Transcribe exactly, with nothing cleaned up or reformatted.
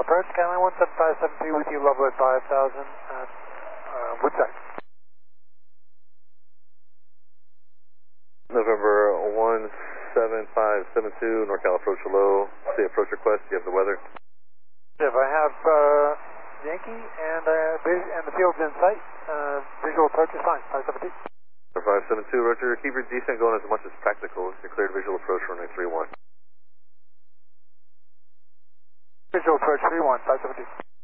approach, Skyline one seven five seven two with you, level at five thousand, uh, uh, Woodside. November one seven five seven two, NorCal approach hello. See approach request, do you have the weather? If I have uh, Yankee and, uh, and the field's in sight, uh, visual approach is fine, five seven two. five seven two, Roger. Keep your descent going as much as practical. You're cleared visual approach runway three one. Visual approach three one, five seven two.